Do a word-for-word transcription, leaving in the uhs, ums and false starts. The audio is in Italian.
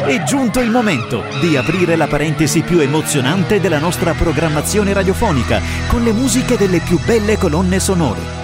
È giunto il momento di aprire la parentesi più emozionante della nostra programmazione radiofonica con le musiche delle più belle colonne sonore.